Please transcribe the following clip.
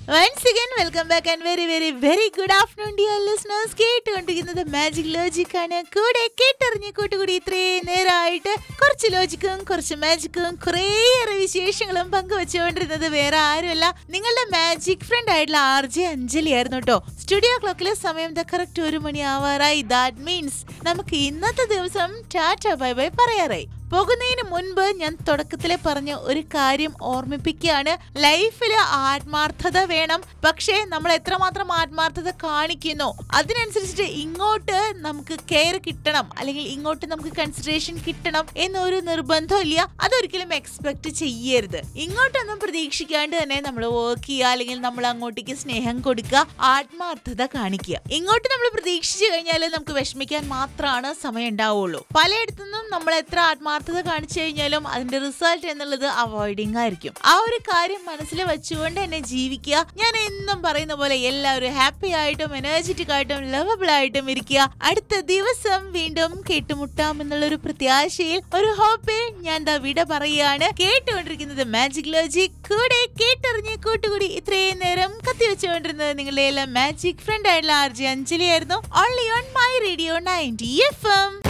Once again, welcome back and very good afternoon, dear listeners. കേട്ടുകൊണ്ടിരിക്കുന്നത് magic logic ആണ്. കൂടെ കേട്ടറിഞ്ഞ് കൂട്ടുകൂടി ഇത്രയും നേരമായിട്ട് കുറച്ച് ലോജിക്കും കുറച്ച് മാജിക്കും കുറേയേറെ വിശേഷങ്ങളും പങ്കുവെച്ചുകൊണ്ടിരുന്നത് വേറെ ആരുമല്ല, നിങ്ങളുടെ മാജിക് ഫ്രണ്ട് ആയിട്ടുള്ള RJ അഞ്ജലി ആയിരുന്നു കേട്ടോ. സ്റ്റുഡിയോ ക്ലോക്കിലെ സമയം കറക്റ്റ് 1 മണി ആവാറായി. ദാറ്റ് മീൻസ് നമുക്ക് ഇന്നത്തെ ദിവസം ടാറ്റ ബൈ ബൈ പറയാറായി. പോകുന്നതിന് മുൻപ് ഞാൻ തുടക്കത്തിലെ പറഞ്ഞ ഒരു കാര്യം ഓർമ്മിപ്പിക്കുകയാണ്. ലൈഫില് ആത്മാർത്ഥത വേണം. പക്ഷേ നമ്മൾ എത്രമാത്രം ആത്മാർത്ഥത കാണിക്കുന്നോ അതിനനുസരിച്ചിട്ട് ഇങ്ങോട്ട് നമുക്ക് കെയർ കിട്ടണം, അല്ലെങ്കിൽ ഇങ്ങോട്ട് നമുക്ക് കൺസിഡറേഷൻ കിട്ടണം എന്നൊരു നിർബന്ധമില്ല. അതൊരിക്കലും എക്സ്പെക്ട് ചെയ്യരുത്. ഇങ്ങോട്ടൊന്നും പ്രതീക്ഷിക്കാണ്ട് തന്നെ നമ്മൾ വർക്ക് ചെയ്യുക, അല്ലെങ്കിൽ നമ്മൾ അങ്ങോട്ടേക്ക് സ്നേഹം കൊടുക്കുക, ആത്മാർത്ഥത കാണിക്കുക. ഇങ്ങോട്ട് നമ്മൾ പ്രതീക്ഷിച്ചു കഴിഞ്ഞാൽ നമുക്ക് വിഷമിക്കാൻ മാത്രമാണ് സമയം ഉണ്ടാവുള്ളൂ. പലയിടത്തുനിന്നും നമ്മൾ എത്ര ആത്മാർത്ഥത കാണിച്ചു കഴിഞ്ഞാലും അതിന്റെ റിസൾട്ട് എന്നുള്ളത് അവോയ്ഡിങ് ആയിരിക്കും. ആ ഒരു കാര്യം മനസ്സിൽ വെച്ചുകൊണ്ട് തന്നെ ജീവിക്കുക. ഞാൻ എന്നും പറയുന്ന പോലെ എല്ലാവരും ഹാപ്പി ആയിട്ടും എനർജറ്റിക് ആയിട്ടും ലവബിൾ ആയിട്ടും ഇരിക്കുക. അടുത്ത ദിവസം വീണ്ടും കേട്ടുമുട്ടാം എന്നുള്ളൊരു പ്രത്യാശയിൽ, ഒരു ഹോപ്പിൽ ഞാൻ വിട പറയുകയാണ്. കേട്ടുകൊണ്ടിരിക്കുന്നത് മാജിക് ലോജിക്. കൂടെ കേട്ടറിഞ്ഞ് കൂട്ടുകൂടി ഇത്രയും നേരം കത്തിവെച്ചുകൊണ്ടിരുന്നത് നിങ്ങളുടെ എല്ലാം മാജിക് ഫ്രണ്ട് ആയിട്ടുള്ള RJ അഞ്ജലി ആയിരുന്നു. Only on my radio 90 FM.